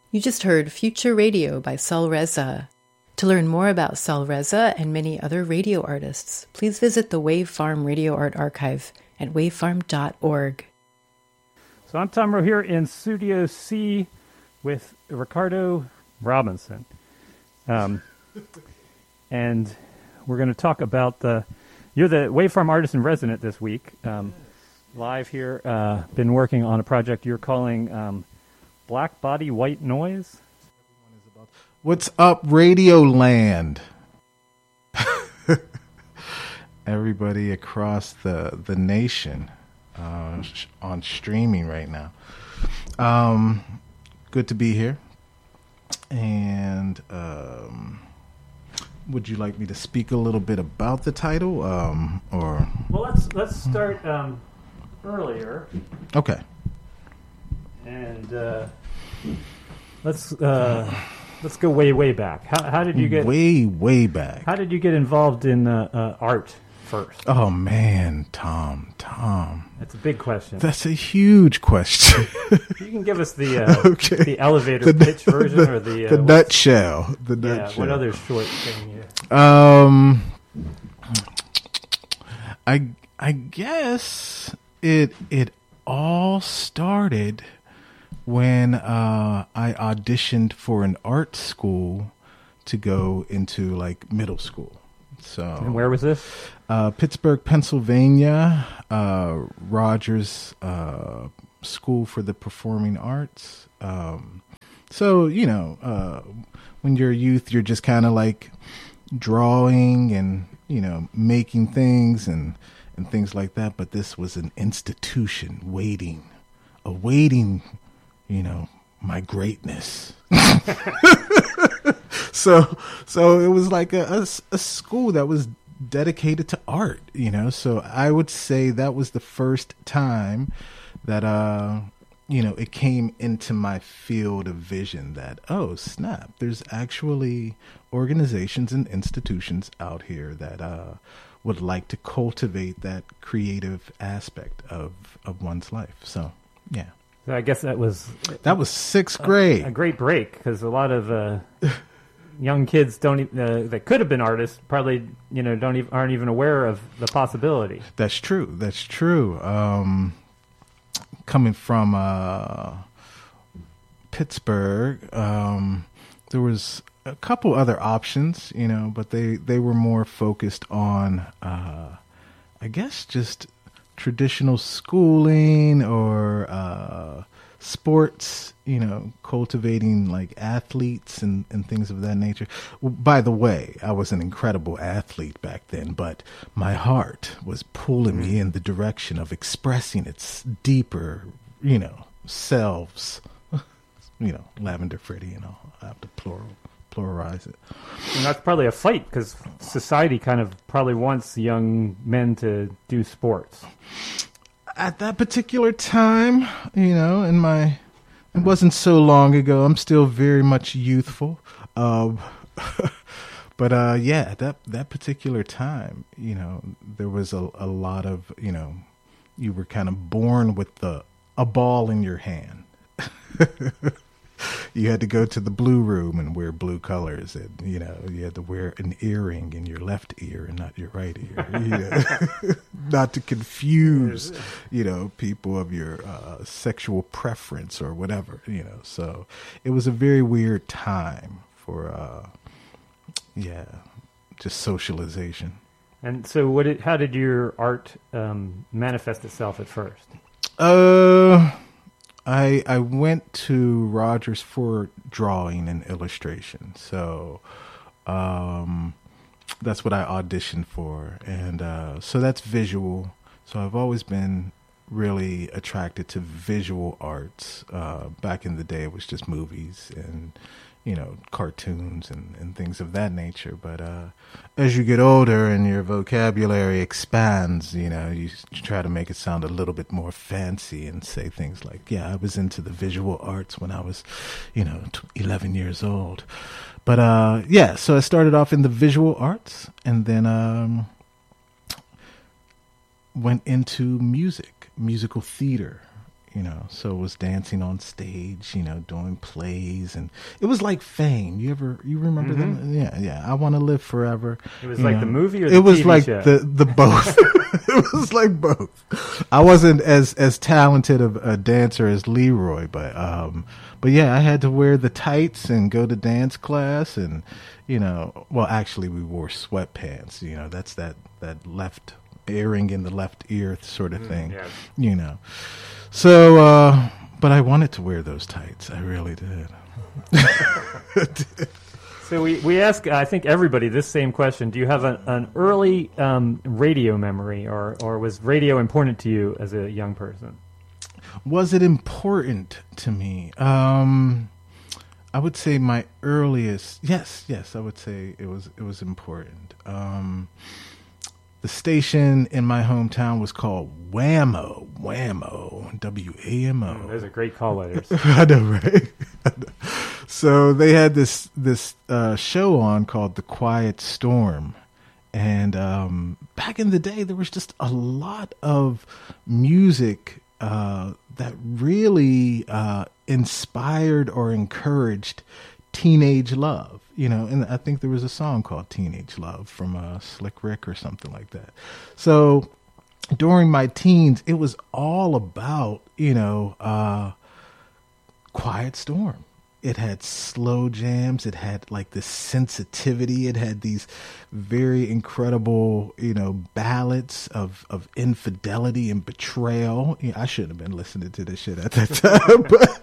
You just heard Future Radio by Sol Reza. To learn more about Sol Reza and many other radio artists, please visit the Wave Farm Radio Art Archive at wavefarm.org. So I'm Tom Rowe here in Studio C with Ricardo Robinson. And we're going to talk about you're the Wave Farm Artist in Resident this week. Live here, been working on a project you're calling Black Body White Noise. What's up, Radio Land? Everybody across the nation on streaming right now. Good to be here. And would you like me to speak a little bit about the title, or? Well, let's start earlier. Okay. And let's go way back. How did you get way back? How did you get involved in art first? Oh man, Tom, that's a big question. That's a huge question. You can give us the elevator pitch version or the nutshell. The nutshell. What other short thing? I guess it all started when I auditioned for an art school to go into like middle school. So, and where was this? Pittsburgh, Pennsylvania, Rogers School for the Performing Arts. So, when you're a youth, you're just kind of like drawing and, making things and things like that. But this was an institution awaiting, my greatness. So it was like a school that was dedicated to art, so I would say that was the first time that, it came into my field of vision that, oh, snap, there's actually organizations and institutions out here that would like to cultivate that creative aspect of one's life. So, yeah. So I guess that was sixth grade. A great break, because a lot of young kids that could have been artists probably aren't even aware of the possibility. That's true. Coming from Pittsburgh, there was a couple other options, but they were more focused on, I guess, just traditional schooling or sports, cultivating like athletes and things of that nature. Well, by the way, I was an incredible athlete back then, but my heart was pulling me in the direction of expressing its deeper, selves, Lavender Freddy, I have to pluralize it. And that's probably a fight, because society kind of probably wants young men to do sports. At that particular time, it wasn't so long ago. I'm still very much youthful. But that particular time, there was a lot of, you were kind of born with a ball in your hand. You had to go to the blue room and wear blue colors, and you had to wear an earring in your left ear and not your right ear, not to confuse, people of your sexual preference or whatever, So it was a very weird time for, just socialization. And so, how did your art manifest itself at first? I went to Rogers for drawing and illustration, so that's what I auditioned for, and so that's visual. So I've always been really attracted to visual arts. Back in the day, it was just movies and cartoons and things of that nature. But as you get older and your vocabulary expands, you try to make it sound a little bit more fancy and say things like, I was into the visual arts when I was, 11 years old. But so I started off in the visual arts and then went into musical theater. So it was dancing on stage, doing plays, and it was like Fame. You remember them? Yeah. I Want to Live Forever. It was like the movie or the it was TV like show? the both. It was like both. I wasn't as talented of a dancer as Leroy, but yeah, I had to wear the tights and go to dance class, and well, actually we wore sweatpants. That's that left earring in the left ear sort of thing. Yeah. So, but I wanted to wear those tights. I really did. So we ask, I think, everybody this same question. Do you have an early radio memory, or was radio important to you as a young person? Was it important to me? I would say my earliest, yes, I would say it was important. The station in my hometown was called Whammo, WAMO. Those are great call letters. I know, right? So they had this show on called The Quiet Storm. And back in the day, there was just a lot of music that really inspired or encouraged teenage love, and I think there was a song called Teenage Love from Slick Rick or something like that. So during my teens, it was all about, Quiet Storm. It had slow jams. It had like this sensitivity. It had these very incredible, ballads of infidelity and betrayal. I shouldn't have been listening to this shit at that time,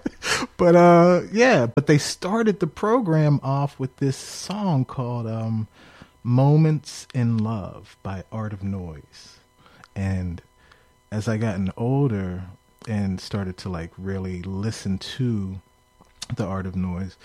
but they started the program off with this song called Moments in Love by Art of Noise. And as I gotten older and started to like really listen to the Art of Noise,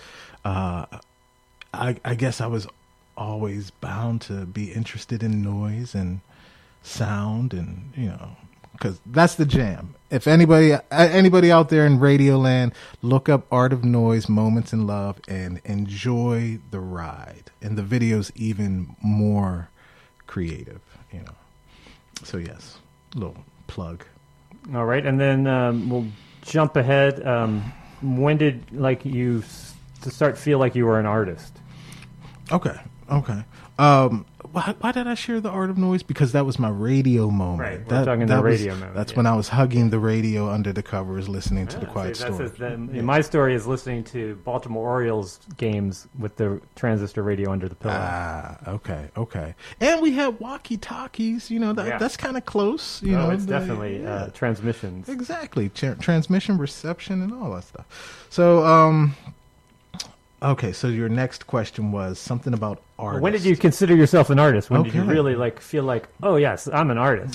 I guess I was always bound to be interested in noise and sound, and because that's the jam. If anybody out there in Radio Land, look up Art of Noise, Moments in Love, and enjoy the ride. And the video's even more creative, So yes, little plug. All right, and then we'll jump ahead. When did you start feel like you were an artist? Okay. Why did I share the Art of Noise? Because that was my radio moment. Right, we're talking the radio moment. That's when I was hugging the radio under the covers, listening to The Quiet Storm. My story is listening to Baltimore Orioles games with the transistor radio under the pillow. Okay. And we had walkie-talkies. That's kind of close. It's definitely transmissions. Exactly, transmission, reception, and all that stuff. So, okay, so your next question was something about artists. When did you consider yourself an artist? When did you really feel like, oh yes, I'm an artist?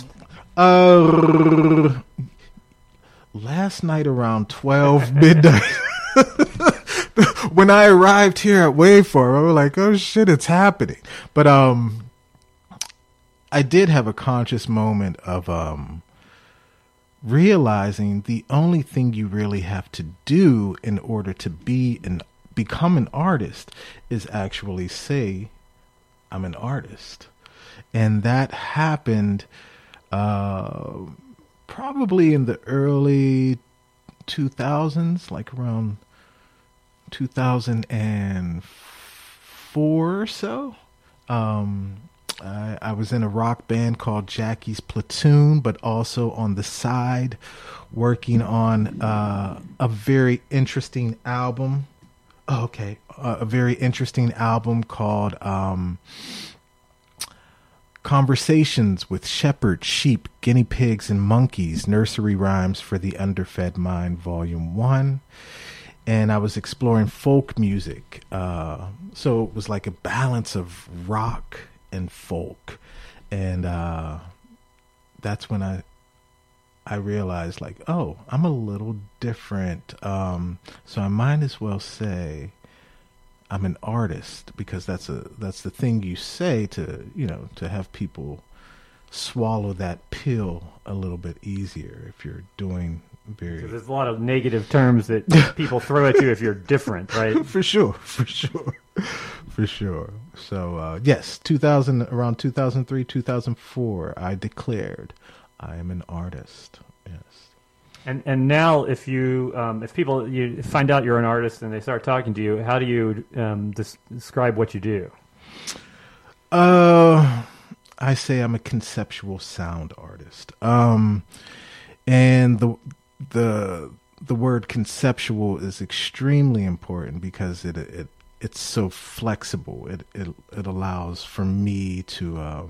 Last night around 12 midnight. When I arrived here at Waveform, I was like, oh shit, it's happening. But I did have a conscious moment of realizing the only thing you really have to do in order to become an artist is actually say, I'm an artist. And that happened probably in the early 2000s, like around 2004 or so. I was in a rock band called Jackie's Platoon, but also on the side working on a very interesting album. A very interesting album called Conversations with Shepherds, Sheep, Guinea Pigs, and Monkeys, Nursery Rhymes for the Underfed Mind, Volume 1. And I was exploring folk music. So it was like a balance of rock and folk. And that's when I realized, like, oh, I'm a little different. So I might as well say I'm an artist, because that's the thing you say to have people swallow that pill a little bit easier if you're doing very. So there's a lot of negative terms that people throw at you if you're different, right? For sure. So yes, around 2003, 2004, I declared I am an artist. Yes. And now, if people you find out you're an artist and they start talking to you, how do you describe what you do? I say I'm a conceptual sound artist. And the word conceptual is extremely important because it's so flexible. It allows for me to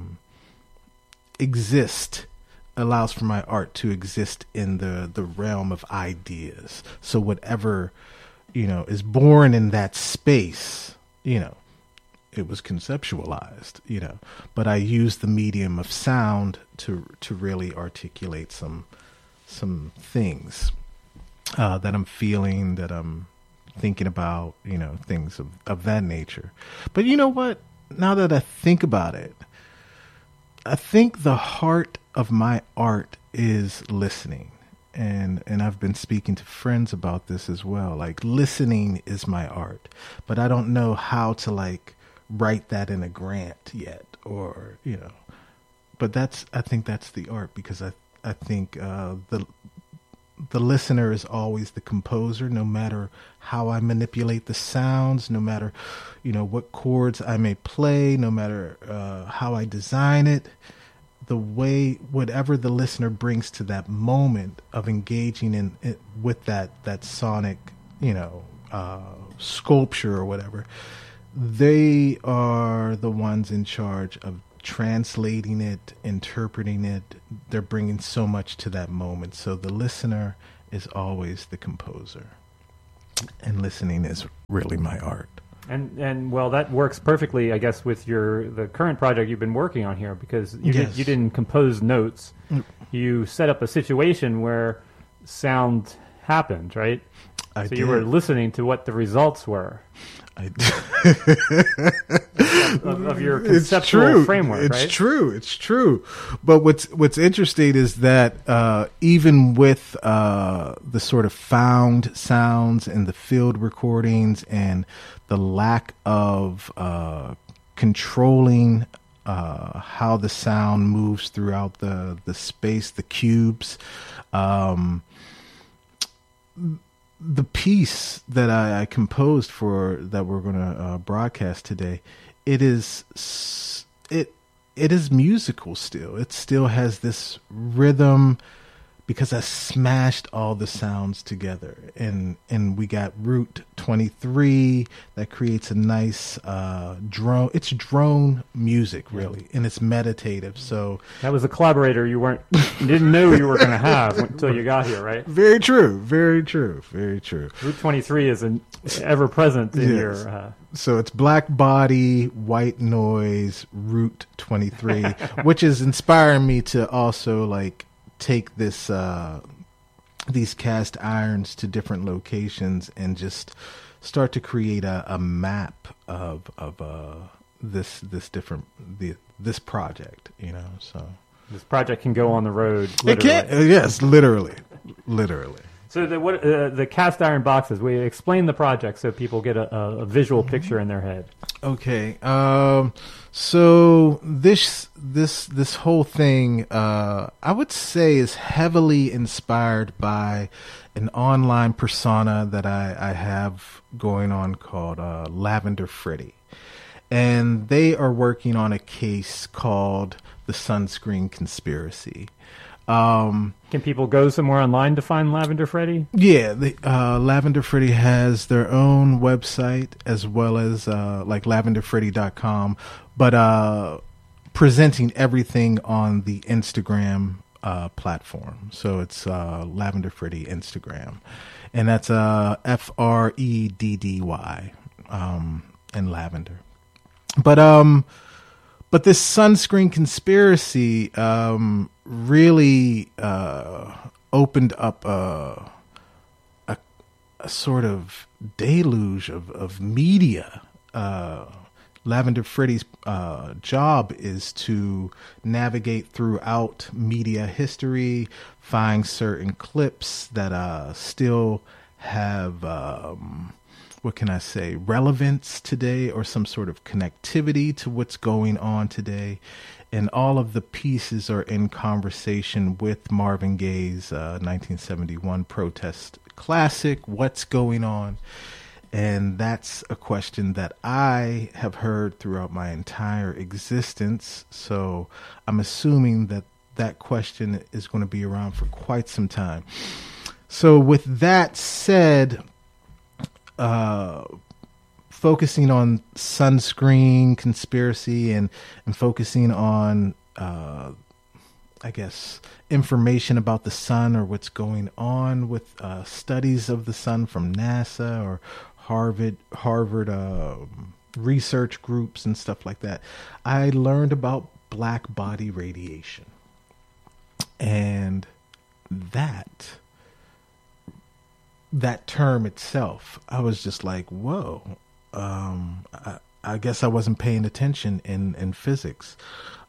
exist, allows for my art to exist in the realm of ideas. So whatever, is born in that space, it was conceptualized, but I use the medium of sound to really articulate some things that I'm feeling, that I'm thinking about, things of that nature. But you know what? Now that I think about it, I think the heart of my art is listening. And I've been speaking to friends about this as well. Like, listening is my art, but I don't know how to write that in a grant yet, or but I think that's the art, because I think the listener is always the composer, no matter how I manipulate the sounds, no matter what chords I may play, no matter how I design it. The way, whatever the listener brings to that moment of engaging in it with that sonic sculpture or whatever, they are the ones in charge of translating it, interpreting it. They're bringing so much to that moment. So the listener is always the composer, and listening is really my art. And well, that works perfectly, I guess, with the current project you've been working on here, because you didn't compose notes. You set up a situation where sound happened, right? So you were listening to what the results were. of your conceptual framework, right? It's true. But what's interesting is that even with the sort of found sounds and the field recordings and the lack of controlling how the sound moves throughout the space, the cubes, the piece that I composed that we're going to broadcast today, it is musical still. It still has this rhythm, because I smashed all the sounds together, and we got Route 23 that creates a nice drone. It's drone music, really, and it's meditative. So that was a collaborator you didn't know you were going to have until you got here, right? Very true. Route 23 is an ever present in your. So it's Black Body, White Noise, Route 23, which is inspiring me to also take this these cast irons to different locations and just start to create a map of this project, so this project can go on the road, literally. It can, yes, literally. So the cast iron boxes, we explain the project so people get a visual picture in their head. Okay. So this whole thing, I would say, is heavily inspired by an online persona that I have going on called Lavender Freddy. And they are working on a case called the Sunscreen Conspiracy. Can people go somewhere online to find Lavender Freddy? Yeah, Lavender Freddy has their own website, as well as lavenderfreddy.com, but presenting everything on the Instagram platform. So it's Lavender Freddy Instagram, and that's Freddy and Lavender. But this Sunscreen Conspiracy really opened up a sort of deluge of media. Lavender Freddy's job is to navigate throughout media history, find certain clips that still have what can I say, relevance today, or some sort of connectivity to what's going on today. And all of the pieces are in conversation with Marvin Gaye's 1971 protest classic, What's Going On? And that's a question that I have heard throughout my entire existence. So I'm assuming that that question is going to be around for quite some time. So with that said, focusing on sunscreen conspiracy and focusing on, I guess, information about the sun or what's going on with studies of the sun from NASA or Harvard research groups and stuff like that, I learned about black body radiation. And that term itself, I was just like, whoa. I guess I wasn't paying attention in physics.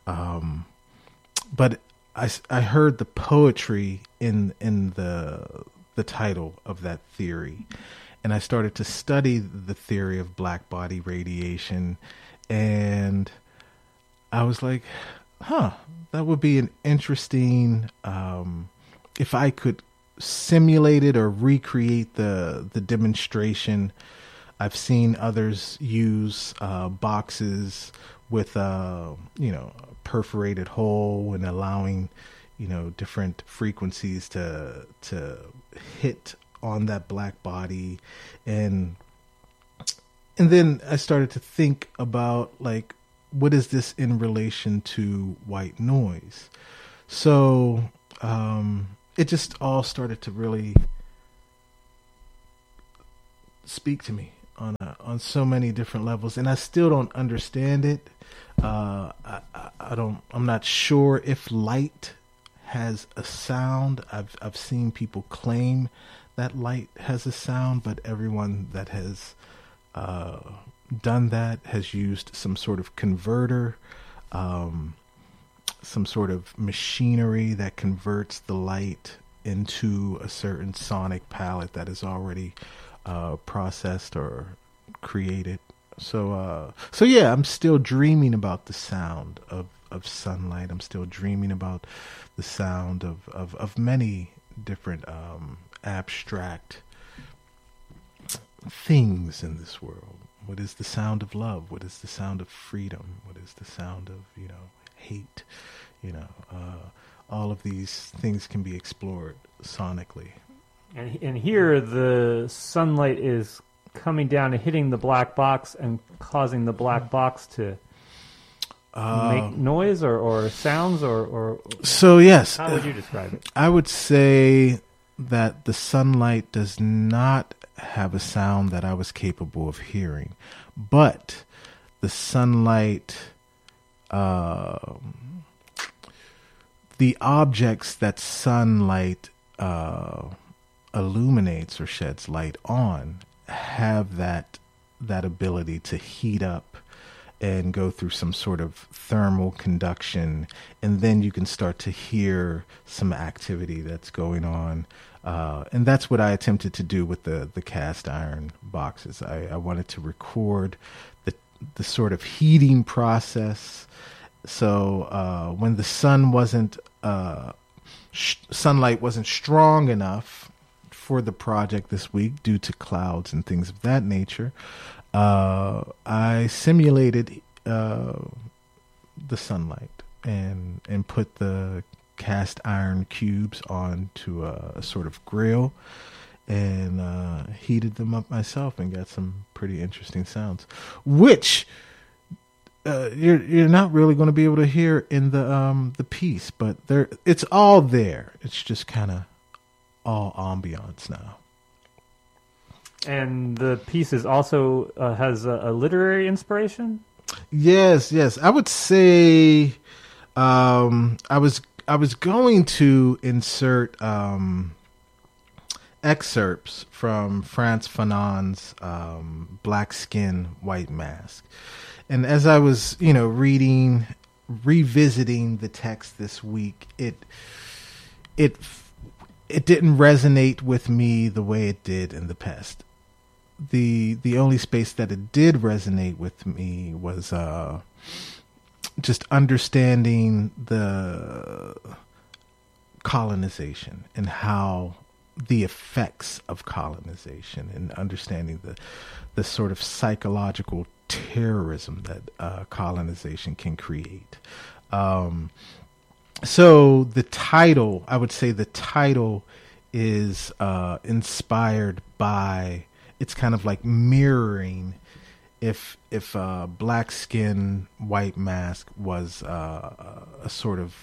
But I heard the poetry in the title of that theory. And I started to study the theory of black body radiation. And I was like, that would be an interesting, if I could simulate it or recreate the demonstration. I've seen others use boxes with a perforated hole and allowing different frequencies to hit on that black body, and then I started to think about, like, what is this in relation to white noise? So it just all started to really speak to me on so many different levels, and I still don't understand it. I'm not sure if light has a sound. I've seen people claim that light has a sound, but everyone that has done that has used some sort of converter, some sort of machinery that converts the light into a certain sonic palette that is already processed or created. So yeah, I'm still dreaming about the sound of sunlight. I'm still dreaming about the sound of many different abstract things in this world. What is the sound of love? What is the sound of freedom? What is the sound of, hate? All of these things can be explored sonically. And here the sunlight is coming down and hitting the black box and causing the black box to make noise or sounds or so yes. How would you describe it? I would say that the sunlight does not have a sound that I was capable of hearing, but the sunlight, the objects that sunlight illuminates or sheds light on have that ability to heat up and go through some sort of thermal conduction, and then you can start to hear some activity that's going on. And that's what I attempted to do with the cast iron boxes. I wanted to record the sort of heating process. So when the sun wasn't sunlight wasn't strong enough for the project this week due to clouds and things of that nature, I simulated the sunlight and put the cast iron cubes onto a sort of grill and heated them up myself and got some pretty interesting sounds, which you're not really going to be able to hear in the piece, but it's all there. It's just kind of all ambiance now. And the piece is also has a literary inspiration? Yes. I would say I was going to insert excerpts from Frantz Fanon's Black Skin, White Mask. And as I was, revisiting the text this week, it didn't resonate with me the way it did in the past. the only space that it did resonate with me was just understanding the colonization and how the effects of colonization, and understanding the sort of psychological terrorism that colonization can create. So the title, I would say the title is inspired by, it's kind of like mirroring if Black Skin, White Mask was a sort of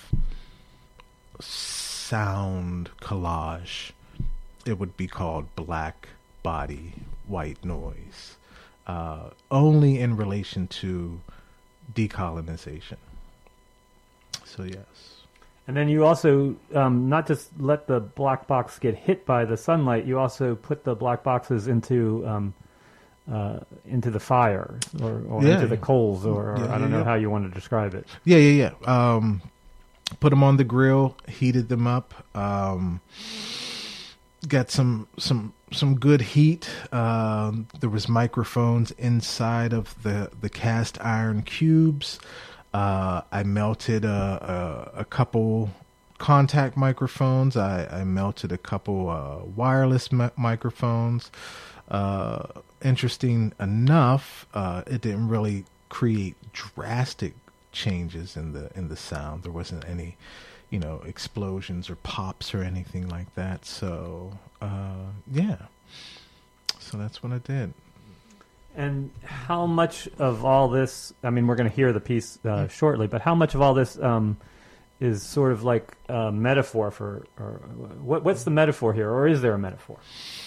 sound collage, it would be called Black Body, White Noise, only in relation to decolonization. So yes. And then you also not just let the black box get hit by the sunlight, you also put the black boxes into the fire or into the coals, or I don't know how you want to describe it. Yeah. Put them on the grill, heated them up, got some good heat. There was microphones inside of the cast iron cubes. I melted a couple contact microphones. I melted a couple wireless microphones. Interesting enough, it didn't really create drastic changes in the sound. There wasn't any, explosions or pops or anything like that. So, yeah. So that's what I did. And how much of all this, I mean, we're going to hear the piece shortly, but how much of all this is sort of like a metaphor for, or what's the metaphor here, or is there a metaphor?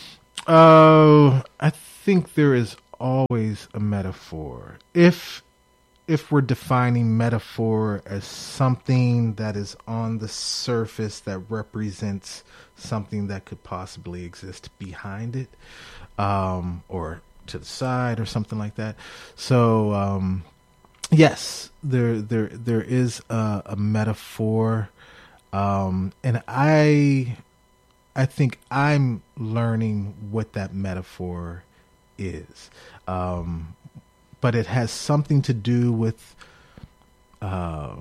I think there is always a metaphor. If we're defining metaphor as something that is on the surface that represents something that could possibly exist behind it, or to the side or something like that. So, yes, there is a metaphor. And I think I'm learning what that metaphor is. But it has something to do with, how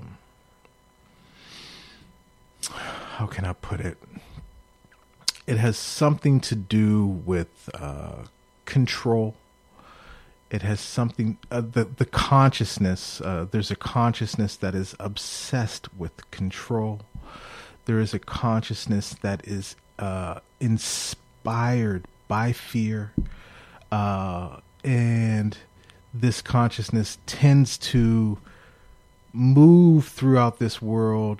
can I put it? It has something to do with, control. It has something, the consciousness, there's a consciousness that is obsessed with control. There is a consciousness that is inspired by fear, and this consciousness tends to move throughout this world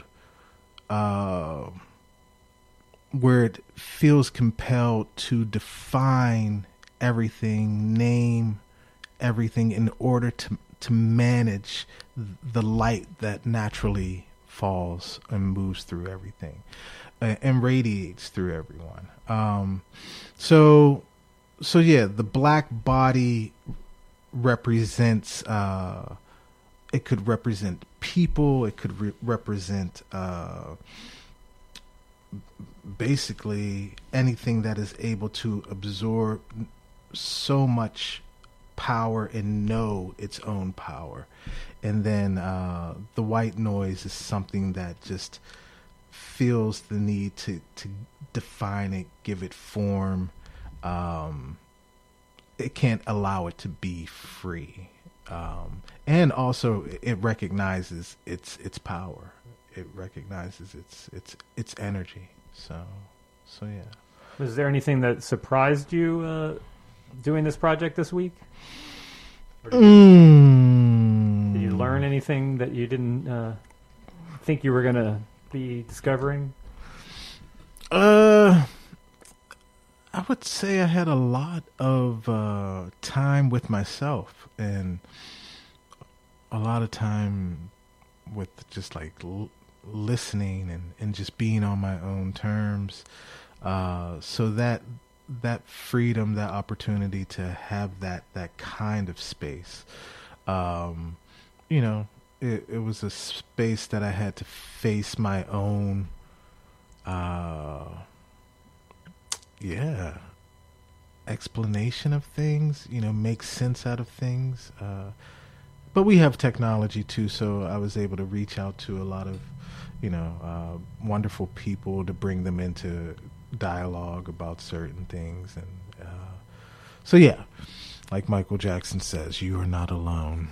where it feels compelled to define everything, name everything in order to manage the light that naturally falls and moves through everything and radiates through everyone. So yeah, the black body represents, it could represent people, it could represent basically anything that is able to absorb so much power and know its own power. And then the white noise is something that just feels the need to define it, give it form. It can't allow it to be free. And also it recognizes its power. It recognizes its energy. So yeah. Was there anything that surprised you doing this project this week? Did you learn anything that you didn't think you were going to be discovering? I would say I had a lot of time with myself and a lot of time with just like listening and just being on my own terms. So that freedom, that opportunity to have that kind of space, it was a space that I had to face my own, explanation of things, make sense out of things. But we have technology too, so I was able to reach out to a lot of, wonderful people to bring them into dialogue about certain things. And so, yeah, like Michael Jackson says, you are not alone.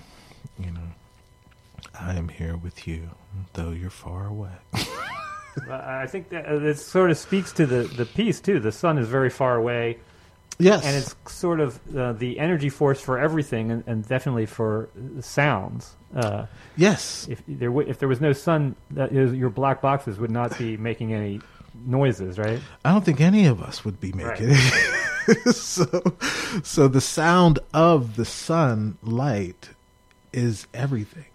I am here with you, though you're far away. I think that it sort of speaks to the piece, too. The sun is very far away. Yes. And it's sort of the energy force for everything, and definitely for sounds. Yes. If there was no sun, your black boxes would not be making any noises, right? I don't think any of us would be making it. So the sound of the sunlight is everything.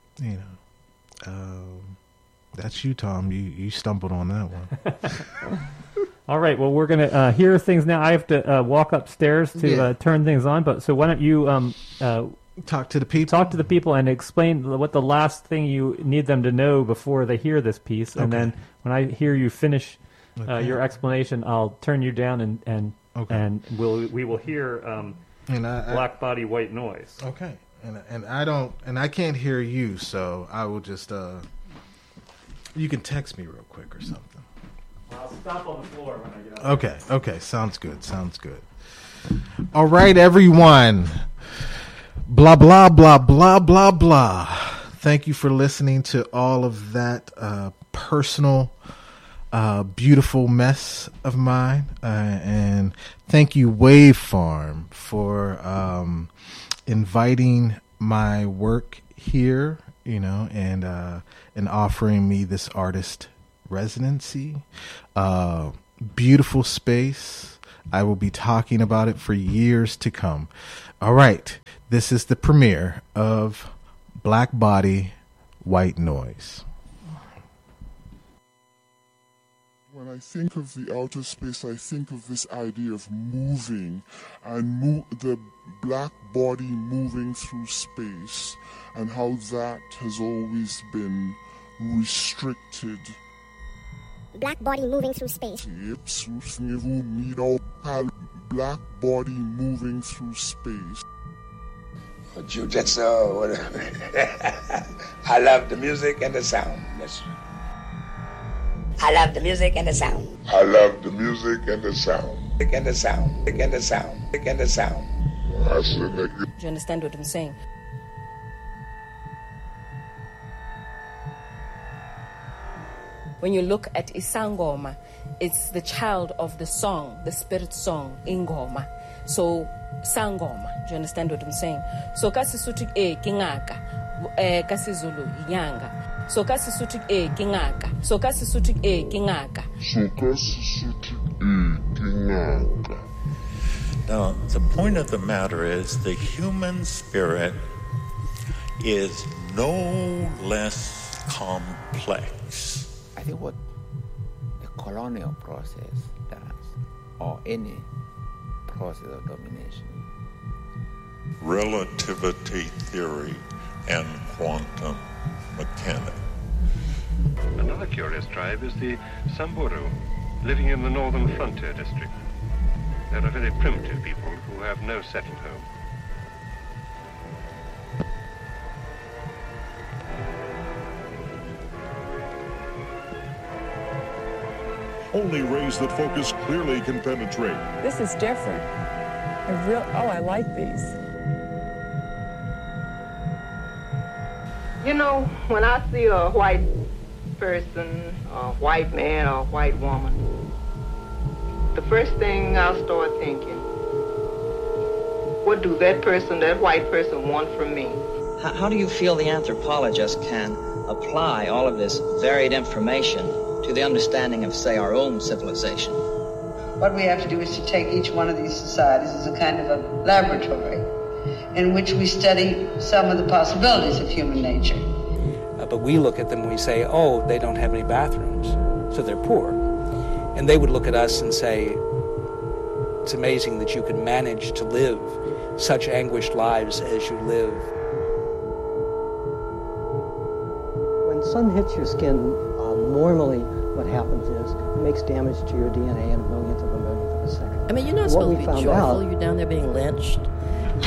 That's you, Tom. You stumbled on that one. All right. Well, we're going to hear things now. I have to walk upstairs to turn things on. But so why don't you talk to the people? Talk to the people and explain what the last thing you need them to know before they hear this piece. And then when I hear you finish your explanation, I'll turn you down and we will hear Black Body White Noise. Okay. And I can't hear you, so I will just you can text me real quick or something. I'll stop on the floor when I get out. Okay, sounds good. All right, everyone. Blah, blah, blah, blah, blah, blah. Thank you for listening to all of that personal, beautiful mess of mine. And thank you, Wave Farm, for inviting my work here, and offering me this artist residency. Beautiful space. I will be talking about it for years to come. All right. This is the premiere of Black Body, White Noise. When I think of the outer space, I think of this idea of moving and the black body moving through space, and how that has always been restricted. Black body moving through space. Black body moving through space. That's I love the music and the sound. I love the music and the sound. I love the music and the sound. And the sound. And the sound. And the sound. Do you understand what I'm saying? When you look at Isangoma, it's the child of the song, the spirit song, Ingoma. So, Sangoma. Do you understand what I'm saying? So, Kasisutu Kingaka, Kasizulu Yanga. So, Kasisutu Kingaka. So, Kasisutu Kingaka. So, Kasisutu Kingaka. Now, the point of the matter is the human spirit is no less complex. I think what the colonial process does, or any process of domination. Relativity theory and quantum mechanics. Another curious tribe is the Samburu, living in the northern frontier district. They're a very primitive people who have no settled home. Only rays that focus clearly can penetrate. This is different. I like these. When I see a white person, a white man or a white woman, the first thing I'll start thinking, what do that white person want from me? How do you feel the anthropologist can apply all of this varied information to the understanding of, say, our own civilization? What we have to do is to take each one of these societies as a kind of a laboratory in which we study some of the possibilities of human nature. But we look at them and we say, oh, they don't have any bathrooms, so they're poor. And they would look at us and say, it's amazing that you can manage to live such anguished lives as you live. When sun hits your skin, normally what happens is it makes damage to your DNA in a millionth of a second. I mean, you're not what supposed we to be found joyful. out, You're down there being lynched.